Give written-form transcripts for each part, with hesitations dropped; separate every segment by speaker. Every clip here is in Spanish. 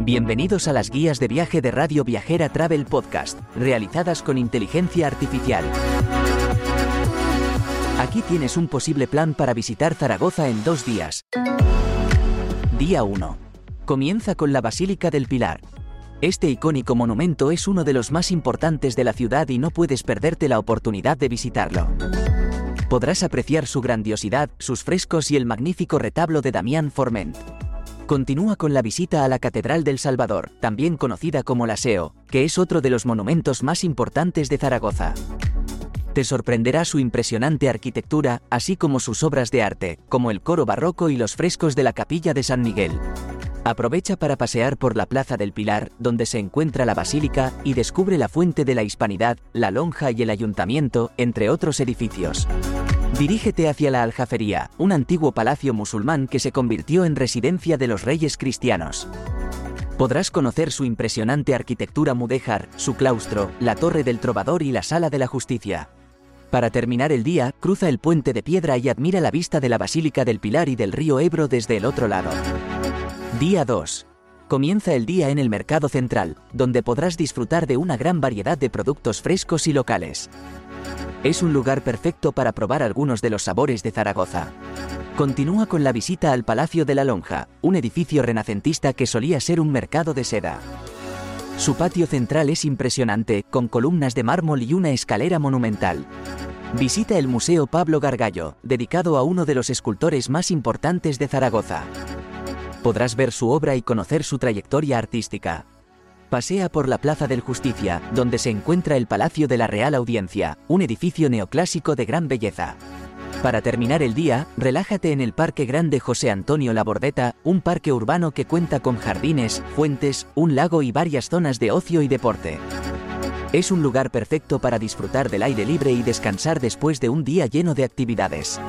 Speaker 1: Bienvenidos a las guías de viaje de Radio Viajera Travel Podcast, realizadas con inteligencia artificial. Aquí tienes un posible plan para visitar Zaragoza en 2 días. Día 1. Comienza con la Basílica del Pilar. Este icónico monumento es uno de los más importantes de la ciudad y no puedes perderte la oportunidad de visitarlo. Podrás apreciar su grandiosidad, sus frescos y el magnífico retablo de Damián Forment. Continúa con la visita a la Catedral del Salvador, también conocida como la SEO, que es otro de los monumentos más importantes de Zaragoza. Te sorprenderá su impresionante arquitectura, así como sus obras de arte, como el coro barroco y los frescos de la Capilla de San Miguel. Aprovecha para pasear por la Plaza del Pilar, donde se encuentra la Basílica, y descubre la Fuente de la Hispanidad, la Lonja y el Ayuntamiento, entre otros edificios. Dirígete hacia la Aljafería, un antiguo palacio musulmán que se convirtió en residencia de los reyes cristianos. Podrás conocer su impresionante arquitectura mudéjar, su claustro, la Torre del Trovador y la Sala de la Justicia. Para terminar el día, cruza el puente de piedra y admira la vista de la Basílica del Pilar y del río Ebro desde el otro lado. Día 2. Comienza el día en el Mercado Central, donde podrás disfrutar de una gran variedad de productos frescos y locales. Es un lugar perfecto para probar algunos de los sabores de Zaragoza. Continúa con la visita al Palacio de la Lonja, un edificio renacentista que solía ser un mercado de seda. Su patio central es impresionante, con columnas de mármol y una escalera monumental. Visita el Museo Pablo Gargallo, dedicado a uno de los escultores más importantes de Zaragoza. Podrás ver su obra y conocer su trayectoria artística. Pasea por la Plaza del Justicia, donde se encuentra el Palacio de la Real Audiencia, un edificio neoclásico de gran belleza. Para terminar el día, relájate en el Parque Grande José Antonio Labordeta, un parque urbano que cuenta con jardines, fuentes, un lago y varias zonas de ocio y deporte. Es un lugar perfecto para disfrutar del aire libre y descansar después de un día lleno de actividades.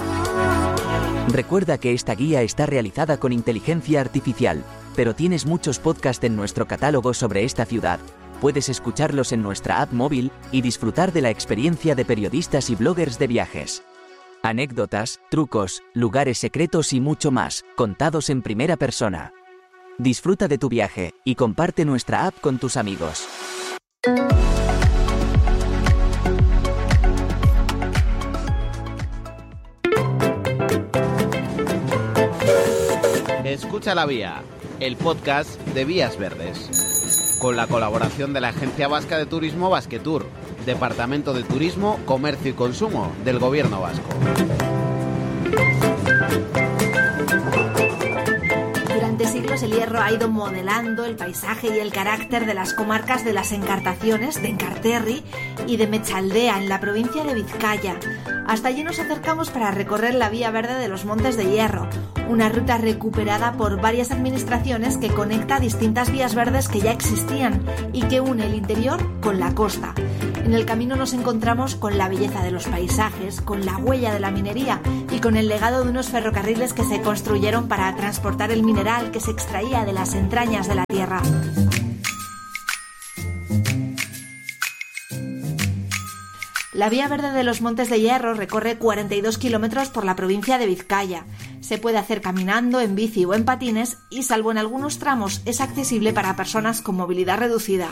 Speaker 1: Recuerda que esta guía está realizada con inteligencia artificial, pero tienes muchos podcasts en nuestro catálogo sobre esta ciudad. Puedes escucharlos en nuestra app móvil y disfrutar de la experiencia de periodistas y bloggers de viajes. Anécdotas, trucos, lugares secretos y mucho más, contados en primera persona. Disfruta de tu viaje y comparte nuestra app con tus amigos.
Speaker 2: Escucha la Vía, el podcast de Vías Verdes, con la colaboración de la Agencia Vasca de Turismo Basquetour, Departamento de Turismo, Comercio y Consumo del Gobierno Vasco.
Speaker 3: Durante siglos el Hierro ha ido modelando el paisaje y el carácter de las comarcas de las Encartaciones, de Enkarterri y de Mechaldea, en la provincia de Vizcaya. Hasta allí nos acercamos para recorrer la Vía Verde de los Montes de Hierro, una ruta recuperada por varias administraciones que conecta distintas vías verdes que ya existían y que une el interior con la costa. En el camino nos encontramos con la belleza de los paisajes, con la huella de la minería y con el legado de unos ferrocarriles que se construyeron para transportar el mineral que se extraía de las entrañas de la tierra. La Vía Verde de los Montes de Hierro recorre 42 kilómetros por la provincia de Vizcaya. Se puede hacer caminando, en bici o en patines y, salvo en algunos tramos, es accesible para personas con movilidad reducida.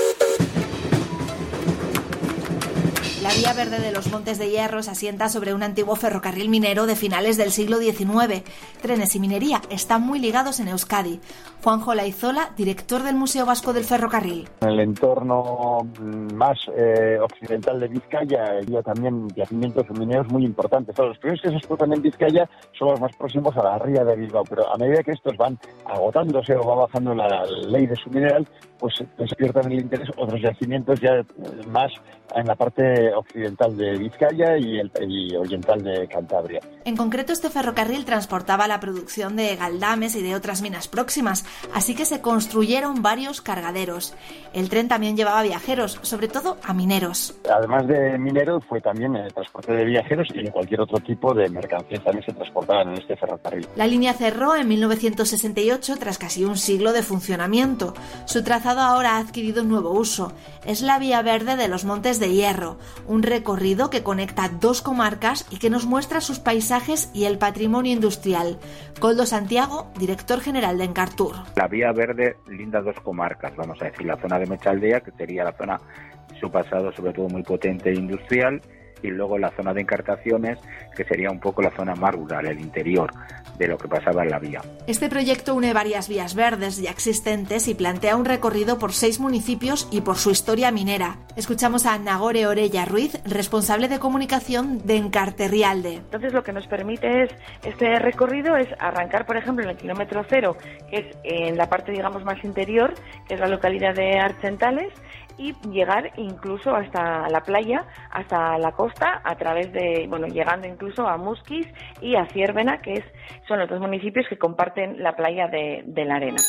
Speaker 3: La Vía Verde de los Montes de Hierro se asienta sobre un antiguo ferrocarril minero de finales del siglo XIX. Trenes y minería están muy ligados en Euskadi. Juanjo Laizola, director del Museo Vasco del Ferrocarril.
Speaker 4: En el entorno más occidental de Vizcaya había también yacimientos mineros muy importantes. Los primeros que se explotan en Vizcaya son los más próximos a la ría de Bilbao, pero a medida que estos van agotándose o va bajando la ley de su mineral, pues despiertan el interés otros yacimientos ya más en la parte occidental de Vizcaya y oriental de Cantabria.
Speaker 3: En concreto, este ferrocarril transportaba la producción de galdames y de otras minas próximas, así que se construyeron varios cargaderos. El tren también llevaba viajeros, sobre todo a mineros.
Speaker 4: Además de mineros, fue también el transporte de viajeros y de cualquier otro tipo de mercancías también se transportaban en este ferrocarril.
Speaker 3: La línea cerró en 1968 tras casi un siglo de funcionamiento. Su trazado ahora ha adquirido un nuevo uso. Es la Vía Verde de los Montes de Hierro, un recorrido que conecta 2 comarcas y que nos muestra sus paisajes y el patrimonio industrial. Koldo Santiago, director general de Encartur.
Speaker 5: La Vía Verde linda 2 comarcas, vamos a decir, la zona de Mechaldea, que sería la zona, su pasado sobre todo muy potente e industrial, y luego la zona de Encartaciones, que sería un poco la zona más rural, el interior de lo que pasaba en la vía.
Speaker 3: Este proyecto une varias vías verdes ya existentes y plantea un recorrido por 6 municipios y por su historia minera. Escuchamos a Nagore Orella Ruiz, responsable de comunicación de Encarterrialde.
Speaker 6: Entonces lo que nos permite este recorrido es arrancar, por ejemplo, en el kilómetro 0, que es en la parte, digamos, más interior, que es la localidad de Archentales, y llegar incluso hasta la playa, hasta la costa, a través de, llegando incluso a Musquis y a Ciervena, que son los 2 municipios que comparten la playa de la Arena.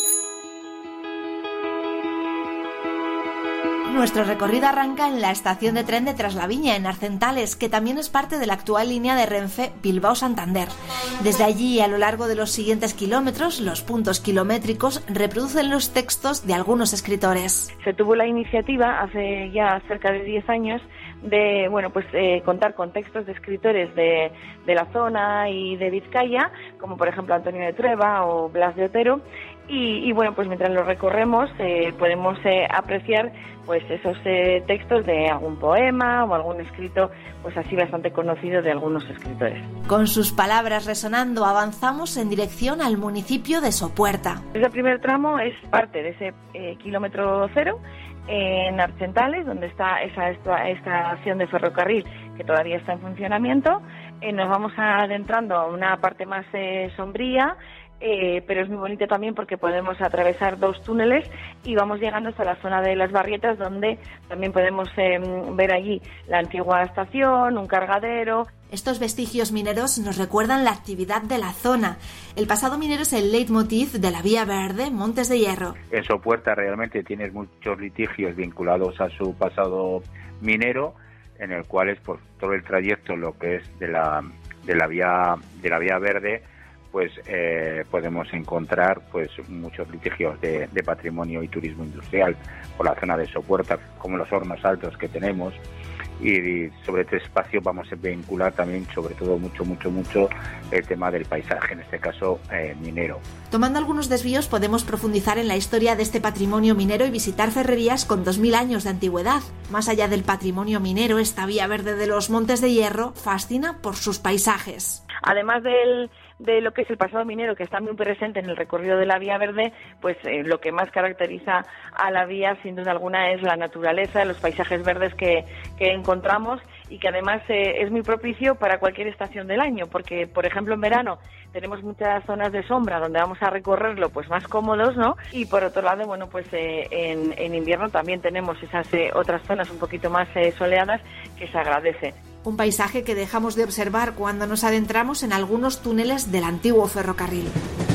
Speaker 3: Nuestro recorrido arranca en la estación de tren de Traslaviña, en Arcentales, que también es parte de la actual línea de Renfe Bilbao-Santander. Desde allí, a lo largo de los siguientes kilómetros, los puntos kilométricos reproducen los textos de algunos escritores.
Speaker 6: Se tuvo la iniciativa hace ya cerca de 10 años de contar con textos de escritores de la zona y de Vizcaya, como por ejemplo Antonio de Trueba o Blas de Otero, y mientras los recorremos podemos apreciar esos textos de algún poema o algún escrito así bastante conocido de algunos escritores.
Speaker 3: Con sus palabras resonando, avanzamos en dirección al municipio de Sopuerta.
Speaker 6: Ese primer tramo es parte de ese kilómetro 0 en Archentales, donde está esa estación de ferrocarril que todavía está en funcionamiento. Nos vamos adentrando a una parte más sombría, pero es muy bonito también porque podemos atravesar 2 túneles y vamos llegando hasta la zona de las Barrietas, donde también podemos ver allí la antigua estación, un cargadero.
Speaker 3: Estos vestigios mineros nos recuerdan la actividad de la zona. El pasado minero es el leitmotiv de la Vía Verde Montes de Hierro.
Speaker 5: En Sopuerta realmente tienes muchos litigios vinculados a su pasado minero, en el cual es por todo el trayecto, lo que es de la vía Verde, podemos encontrar muchos litigios de patrimonio y turismo industrial por la zona de Sopuerta, como los hornos altos que tenemos, y sobre este espacio vamos a vincular también sobre todo mucho el tema del paisaje, en este caso minero.
Speaker 3: Tomando algunos desvíos podemos profundizar en la historia de este patrimonio minero y visitar ferrerías con 2000 años de antigüedad. Más allá del patrimonio minero, esta Vía Verde de los Montes de Hierro fascina por sus paisajes.
Speaker 6: Además de lo que es el pasado minero, que está muy presente en el recorrido de la Vía Verde, lo que más caracteriza a la vía, sin duda alguna, es la naturaleza, los paisajes verdes que encontramos, y que además es muy propicio para cualquier estación del año, porque, por ejemplo, en verano tenemos muchas zonas de sombra donde vamos a recorrerlo más cómodos, ¿no? Y por otro lado, en invierno también tenemos esas otras zonas un poquito más soleadas, que se agradece.
Speaker 3: Un paisaje que dejamos de observar cuando nos adentramos en algunos túneles del antiguo ferrocarril.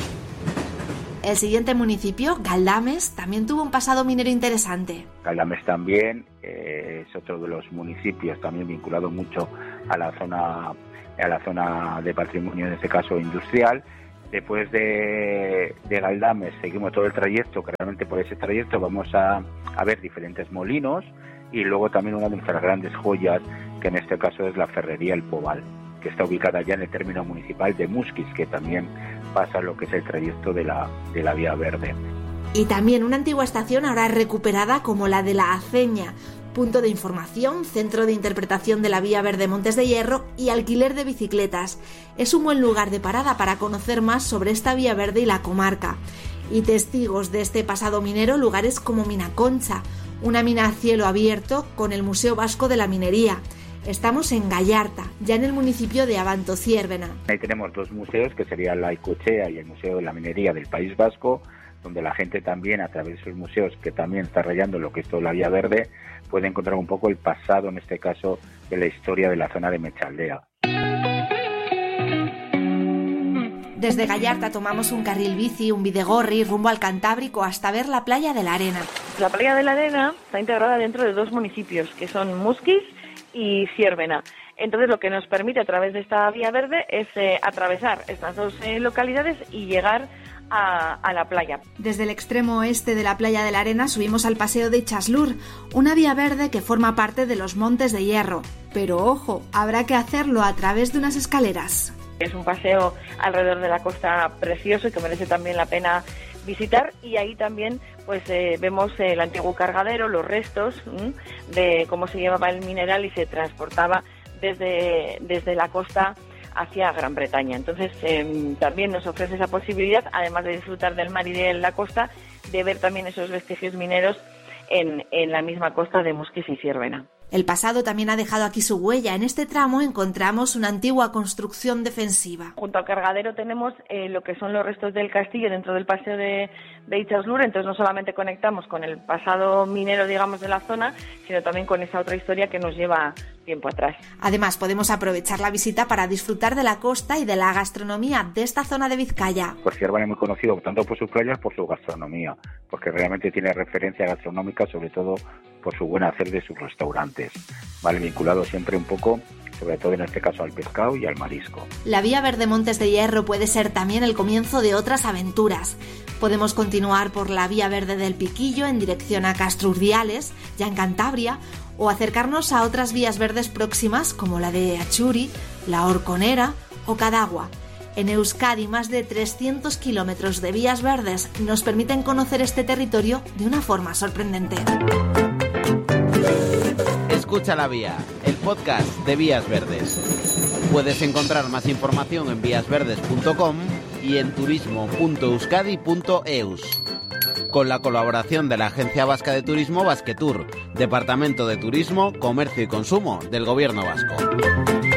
Speaker 3: El siguiente municipio, Galdames, también tuvo un pasado minero interesante.
Speaker 5: Galdames también es otro de los municipios también vinculado mucho a la zona de patrimonio, en este caso industrial. Después de Galdames seguimos todo el trayecto, que realmente por ese trayecto vamos a ver diferentes molinos, y luego también una de nuestras grandes joyas, que en este caso es la ferrería El Pobal, que está ubicada ya en el término municipal de Musquis, que también pasa lo que es el trayecto de la Vía Verde.
Speaker 3: Y también una antigua estación ahora recuperada como la de la Aceña, punto de información, centro de interpretación de la Vía Verde Montes de Hierro y alquiler de bicicletas. Es un buen lugar de parada para conocer más sobre esta Vía Verde y la comarca. Y testigos de este pasado minero, lugares como Minaconcha, una mina a cielo abierto con el Museo Vasco de la Minería. Estamos en Gallarta, ya en el municipio de Abanto Ciervena.
Speaker 5: Ahí tenemos 2 museos, que serían la Icochea y el Museo de la Minería del País Vasco, donde la gente también, a través de esos museos, que también está rayando lo que es toda la Vía Verde, puede encontrar un poco el pasado, en este caso, de la historia de la zona de Mechaldea.
Speaker 3: Desde Gallarta tomamos un carril bici, un bidegorri, rumbo al Cantábrico, hasta ver la playa de la Arena.
Speaker 6: La playa de la Arena está integrada dentro de 2 municipios, que son Musquis y Ciervena. Entonces, lo que nos permite a través de esta Vía Verde es atravesar estas 2 localidades y llegar a la playa.
Speaker 3: Desde el extremo oeste de la Playa de la Arena subimos al Paseo de Ichaslur, una vía verde que forma parte de los Montes de Hierro. Pero ojo, habrá que hacerlo a través de unas escaleras.
Speaker 6: Es un paseo alrededor de la costa precioso y que merece también la pena visitar, y ahí también pues vemos el antiguo cargadero, los restos de cómo se llevaba el mineral y se transportaba desde la costa hacia Gran Bretaña. Entonces también nos ofrece esa posibilidad, además de disfrutar del mar y de la costa, de ver también esos vestigios mineros en la misma costa de Musquis y Ciervena.
Speaker 3: El pasado también ha dejado aquí su huella. En este tramo encontramos una antigua construcción defensiva.
Speaker 6: Junto al cargadero tenemos lo que son los restos del castillo dentro del paseo de Ichaslur. Entonces no solamente conectamos con el pasado minero, digamos, de la zona, sino también con esa otra historia que nos lleva tiempo atrás.
Speaker 3: Además, podemos aprovechar la visita para disfrutar de la costa y de la gastronomía de esta zona de Vizcaya.
Speaker 5: Pues Ciervena es muy conocido tanto por sus playas, por su gastronomía, porque realmente tiene referencia gastronómica, sobre todo por su buen hacer de sus restaurantes, ¿vale? Vinculado siempre un poco, sobre todo en este caso, al pescado y al marisco.
Speaker 3: La Vía Verde Montes de Hierro puede ser también el comienzo de otras aventuras. Podemos continuar por la Vía Verde del Piquillo en dirección a Castro Urdiales, ya en Cantabria, o acercarnos a otras vías verdes próximas como la de Achuri, la Horconera o Cadagua. En Euskadi, más de 300 kilómetros de vías verdes nos permiten conocer este territorio de una forma sorprendente.
Speaker 2: Escucha la Vía, el podcast de Vías Verdes. Puedes encontrar más información en víasverdes.com y en turismo.euskadi.eus. Con la colaboración de la Agencia Vasca de Turismo Basquetour, Departamento de Turismo, Comercio y Consumo del Gobierno Vasco.